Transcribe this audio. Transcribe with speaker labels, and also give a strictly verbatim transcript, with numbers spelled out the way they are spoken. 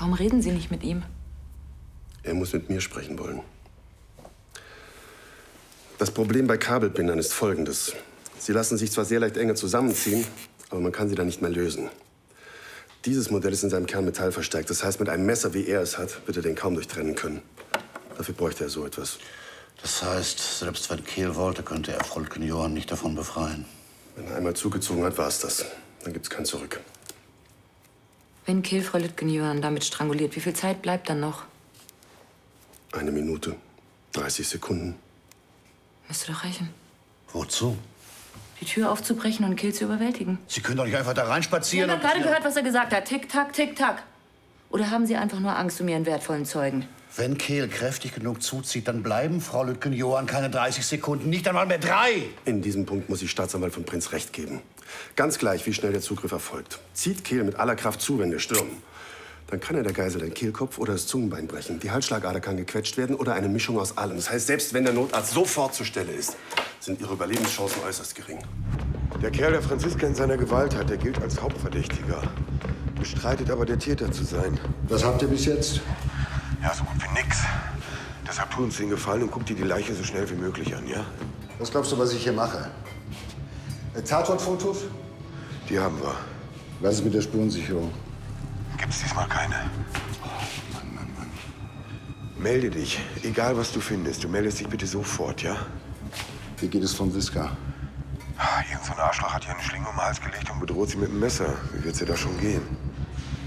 Speaker 1: Warum reden Sie nicht mit ihm?
Speaker 2: Er muss mit mir sprechen wollen. Das Problem bei Kabelbindern ist folgendes. Sie lassen sich zwar sehr leicht enge zusammenziehen, aber man kann sie dann nicht mehr lösen. Dieses Modell ist in seinem Kern metallverstärkt. Das heißt, mit einem Messer, wie er es hat, wird er den kaum durchtrennen können. Dafür bräuchte er so etwas.
Speaker 3: Das heißt, selbst wenn Kehl wollte, könnte er Frau Lütgen-Johann nicht davon befreien.
Speaker 2: Wenn er einmal zugezogen hat, war es das. Dann gibt's kein Zurück.
Speaker 1: Wenn Kehl Frau Lütgen-Johann damit stranguliert, wie viel Zeit bleibt dann noch?
Speaker 2: Eine Minute, dreißig Sekunden.
Speaker 1: Müsste doch reichen.
Speaker 3: Wozu?
Speaker 1: Die Tür aufzubrechen und Kehl zu überwältigen.
Speaker 3: Sie können doch nicht einfach da
Speaker 1: Sie
Speaker 3: reinspazieren.
Speaker 1: haben doch gerade gehört, was er gesagt hat. Tick, tack, tick, tack. Oder haben Sie einfach nur Angst um Ihren wertvollen Zeugen?
Speaker 3: Wenn Kehl kräftig genug zuzieht, dann bleiben Frau Lütgen-Johann keine dreißig Sekunden, nicht einmal mehr drei.
Speaker 2: In diesem Punkt muss ich Staatsanwalt von Prinz recht geben. Ganz gleich, wie schnell der Zugriff erfolgt. Zieht Kehl mit aller Kraft zu, wenn wir stürmen. Dann kann er der Geisel den Kehlkopf oder das Zungenbein brechen. Die Halsschlagader kann gequetscht werden oder eine Mischung aus allem. Das heißt, selbst wenn der Notarzt sofort zur Stelle ist, sind ihre Überlebenschancen äußerst gering.
Speaker 4: Der Kerl, der Franziska in seiner Gewalt hat, der gilt als Hauptverdächtiger. Bestreitet aber, der Täter zu sein.
Speaker 5: Was habt ihr bis jetzt?
Speaker 4: Ja, so gut wie nix. Deshalb tut uns den Gefallen und guckt dir die Leiche so schnell wie möglich an, ja?
Speaker 5: Was glaubst du, was ich hier mache? Äh, Tatortfotos?
Speaker 4: Die haben wir.
Speaker 5: Was ist mit der Spurensicherung?
Speaker 4: Gibt's diesmal keine.
Speaker 5: Oh, Mann, Mann, Mann.
Speaker 4: Melde dich, egal was du findest. Du meldest dich bitte sofort, ja?
Speaker 5: Wie geht es von Wiska?
Speaker 4: Irgend so ein Arschloch hat ihr eine Schlinge um den Hals gelegt und bedroht sie mit dem Messer. Wie wird sie da schon gehen?